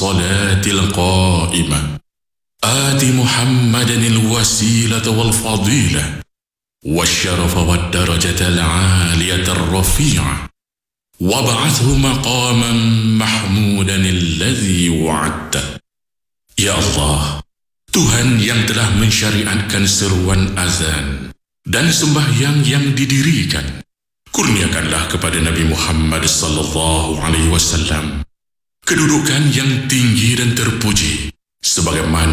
الصلاة القائمة آت محمدا الوسيلة والفضيلة والشرف والدرجة العالية الرفيعة وابعثه مقاما محمودا الذي وعدته. Ya Allah, Tuhan yang telah mensyariatkan seruan azan dan sembahyang yang didirikan, kurniakanlah kepada Nabi Muhammad sallallahu alaihi wasallam kedudukan yang tinggi dan terpuji sebagaimana